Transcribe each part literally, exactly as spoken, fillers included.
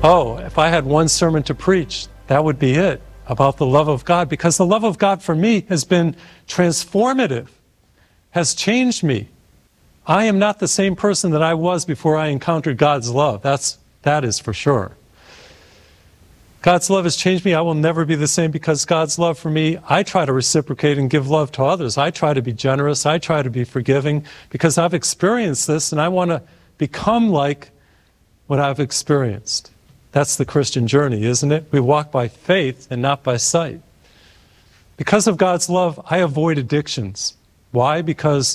Oh, if I had one sermon to preach, that would be it, about the love of God, because the love of God for me has been transformative, has changed me. I am not the same person that I was before I encountered God's love. That's, that is for sure. God's love has changed me. I will never be the same because God's love for me, I try to reciprocate and give love to others. I try to be generous. I try to be forgiving because I've experienced this and I want to become like what I've experienced. That's the Christian journey, isn't it? We walk by faith and not by sight. Because of God's love, I avoid addictions. Why? Because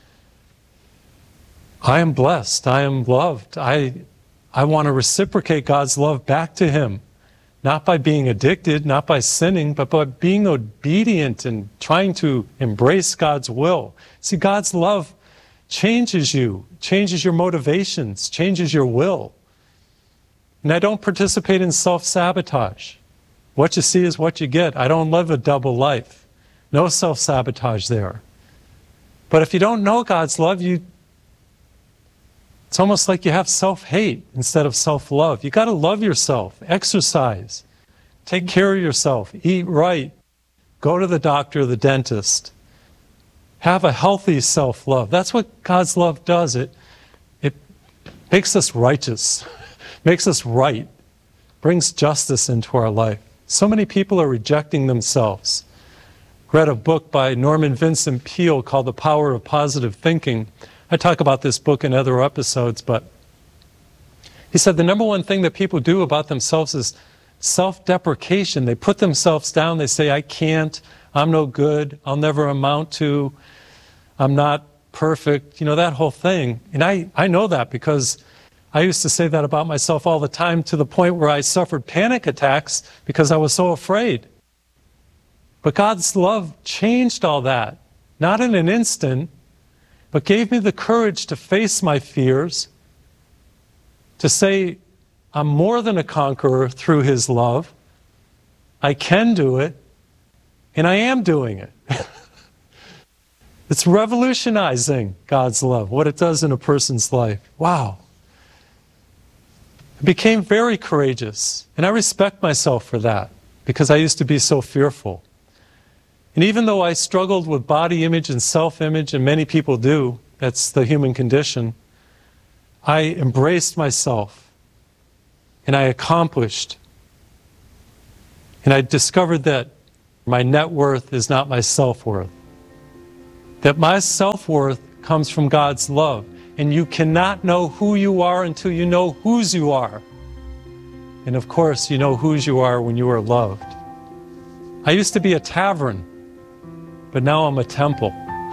I am blessed. I am loved. I, I want to reciprocate God's love back to Him. Not by being addicted, not by sinning, but by being obedient and trying to embrace God's will. See, God's love changes you, changes your motivations, changes your will. And I don't participate in self-sabotage. What you see is what you get. I don't live a double life. No self-sabotage there. But if you don't know God's love, you, it's almost like you have self-hate instead of self-love. You got to love yourself, exercise, take care of yourself, eat right, go to the doctor or the dentist. Have a healthy self-love. That's what God's love does. It, it makes us righteous. Makes us right, brings justice into our life. So many people are rejecting themselves. Read a book by Norman Vincent Peale called The Power of Positive Thinking. I talk about this book in other episodes, but he said the number one thing that people do about themselves is self-deprecation. They put themselves down, they say, I can't, I'm no good, I'll never amount to, I'm not perfect, you know, that whole thing. And I, I know that because I used to say that about myself all the time to the point where I suffered panic attacks because I was so afraid. But God's love changed all that, not in an instant, but gave me the courage to face my fears, to say I'm more than a conqueror through His love. I can do it, and I am doing it. It's revolutionizing God's love, what it does in a person's life. Wow. I became very courageous, and I respect myself for that because I used to be so fearful. And even though I struggled with body image and self-image, and many people do, that's the human condition, I embraced myself, and I accomplished. And I discovered that my net worth is not my self-worth, that my self-worth comes from God's love. And you cannot know who you are until you know whose you are. And of course, you know whose you are when you are loved. I used to be a tavern, but now I'm a temple.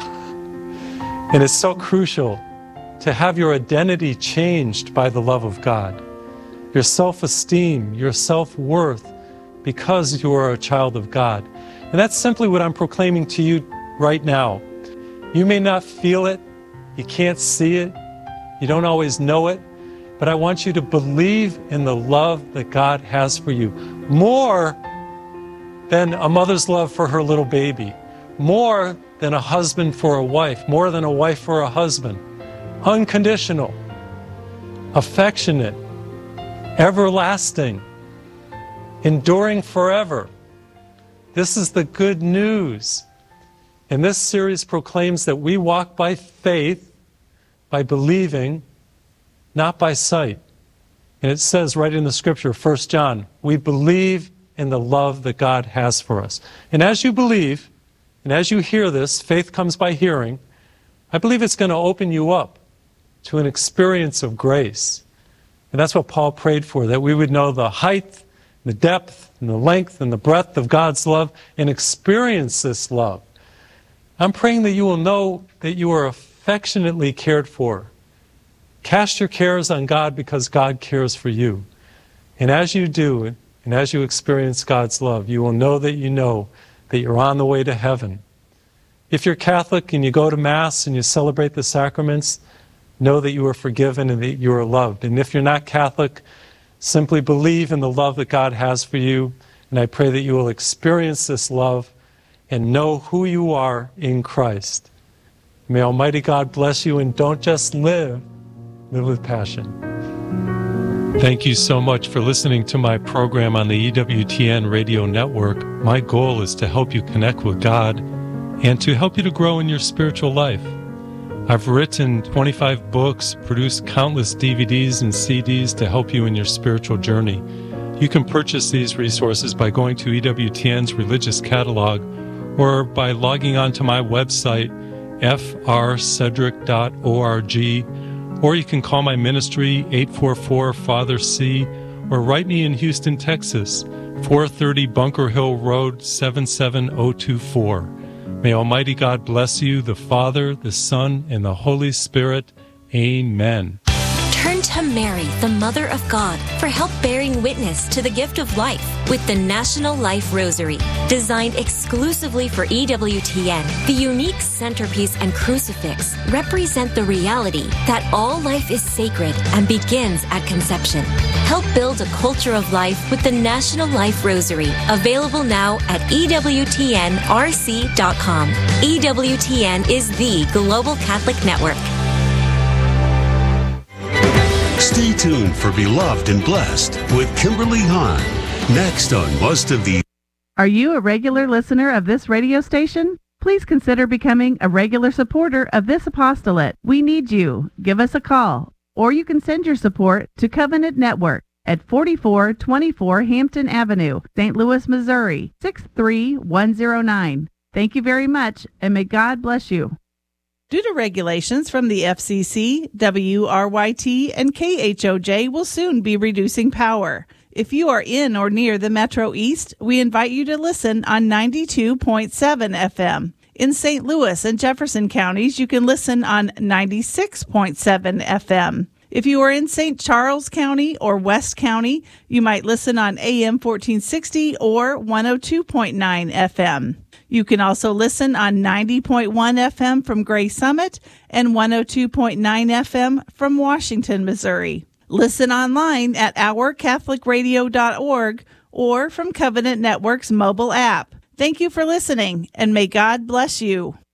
And it's so crucial to have your identity changed by the love of God. Your self-esteem, your self-worth, because you are a child of God. And that's simply what I'm proclaiming to you right now. You may not feel it, you can't see it, you don't always know it, but I want you to believe in the love that God has for you. More than a mother's love for her little baby. More than a husband for a wife. More than a wife for a husband. Unconditional. Affectionate. Everlasting. Enduring forever. This is the good news. And this series proclaims that we walk by faith, by believing, not by sight. And it says right in the scripture, First John, we believe in the love that God has for us. And as you believe, and as you hear this, faith comes by hearing, I believe it's going to open you up to an experience of grace. And that's what Paul prayed for, that we would know the height, the depth, and the length, and the breadth of God's love, and experience this love. I'm praying that you will know that you are affectionately cared for. Cast your cares on God because God cares for you. And as you do, and as you experience God's love, you will know that you know that you're on the way to heaven. If you're Catholic and you go to Mass and you celebrate the sacraments, know that you are forgiven and that you are loved. And if you're not Catholic, simply believe in the love that God has for you. And I pray that you will experience this love and know who you are in Christ. May Almighty God bless you, and don't just live, live with passion. Thank you so much for listening to my program on the E W T N radio network. My goal is to help you connect with God and to help you to grow in your spiritual life. I've written twenty-five books, produced countless D V Ds and C Ds to help you in your spiritual journey. You can purchase these resources by going to E W T N's religious catalog or by logging on to my website, f r cedric dot org, or you can call my ministry, eight four four Father C, or write me in Houston, Texas, four thirty Bunker Hill Road, seven seven zero two four. May Almighty God bless you, the Father, the Son, and the Holy Spirit. Amen. Turn to Mary, the Mother of God, for help bearing witness to the gift of life with the National Life Rosary. Designed exclusively for E W T N, the unique centerpiece and crucifix represent the reality that all life is sacred and begins at conception. Help build a culture of life with the National Life Rosary, available now at E W T N R C dot com. E W T N is the global Catholic network. Stay tuned for Beloved and Blessed with Kimberly Hahn. Next on Most of the... Are you a regular listener of this radio station? Please consider becoming a regular supporter of this apostolate. We need you. Give us a call. Or you can send your support to Covenant Network at forty-four twenty-four Hampton Avenue, Saint Louis, Missouri, six three one zero nine. Thank you very much, and may God bless you. Due to regulations from the F C C, W R Y T, and K H O J will soon be reducing power. If you are in or near the Metro East, we invite you to listen on ninety-two point seven F M. In Saint Louis and Jefferson counties, you can listen on ninety-six point seven F M. If you are in Saint Charles County or West County, you might listen on A M fourteen sixty or one oh two point nine F M. You can also listen on ninety point one F M from Gray Summit and one oh two point nine F M from Washington, Missouri. Listen online at our catholic radio dot org or from Covenant Network's mobile app. Thank you for listening, and may God bless you.